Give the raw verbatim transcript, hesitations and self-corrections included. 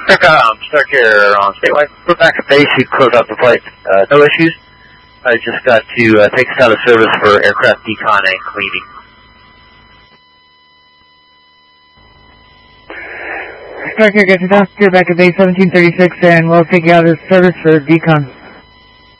Um, Stark here on Statewide. We're back at base. You close out the flight. Uh, no issues. I just got to uh, take us out of service for aircraft decon and cleaning. Stark here, get you down. You're back at base seventeen thirty-six, and we'll take you out of service for decon.